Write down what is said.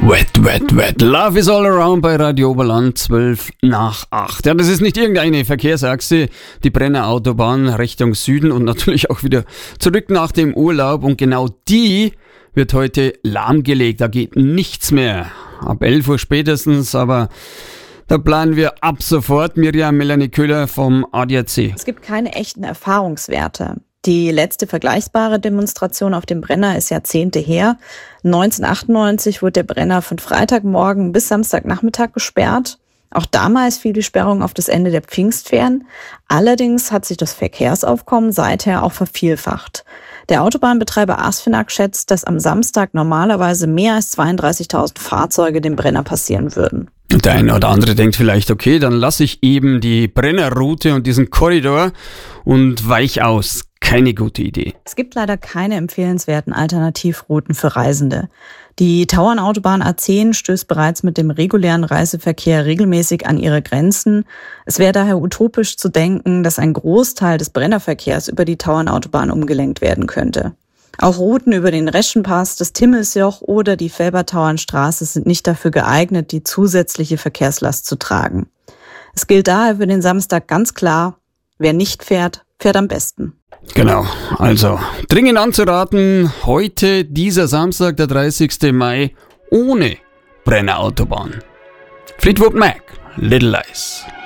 Wet, wet, wet. Love is all around bei Radio Oberland, 7:12. Ja, das ist nicht irgendeine Verkehrsachse, die Brenner Autobahn Richtung Süden und natürlich auch wieder zurück nach dem Urlaub. Und genau die wird heute lahmgelegt. Da geht nichts mehr. Ab 11 Uhr spätestens, aber da planen wir ab sofort. Miriam Melanie Köhler vom ADAC. Es gibt keine echten Erfahrungswerte. Die letzte vergleichbare Demonstration auf dem Brenner ist Jahrzehnte her. 1998 wurde der Brenner von Freitagmorgen bis Samstagnachmittag gesperrt. Auch damals fiel die Sperrung auf das Ende der Pfingstferien. Allerdings hat sich das Verkehrsaufkommen seither auch vervielfacht. Der Autobahnbetreiber ASFINAG schätzt, dass am Samstag normalerweise mehr als 32.000 Fahrzeuge den Brenner passieren würden. Der eine oder andere denkt vielleicht, okay, dann lasse ich eben die Brennerroute und diesen Korridor und weich aus. Keine gute Idee. Es gibt leider keine empfehlenswerten Alternativrouten für Reisende. Die Tauernautobahn A10 stößt bereits mit dem regulären Reiseverkehr regelmäßig an ihre Grenzen. Es wäre daher utopisch zu denken, dass ein Großteil des Brennerverkehrs über die Tauernautobahn umgelenkt werden könnte. Auch Routen über den Reschenpass, das Timmelsjoch oder die Felbertauernstraße sind nicht dafür geeignet, die zusätzliche Verkehrslast zu tragen. Es gilt daher für den Samstag ganz klar, wer nicht fährt, fährt am besten. Genau, also dringend anzuraten, heute dieser Samstag, der 30. Mai, ohne Brennerautobahn. Fleetwood Mac, Little Lies.